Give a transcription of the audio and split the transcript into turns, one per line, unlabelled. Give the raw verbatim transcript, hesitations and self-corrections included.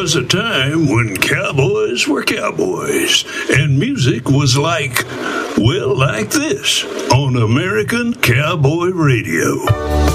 was a time when cowboys were cowboys, and music was like, well, like this on American Cowboy Radio.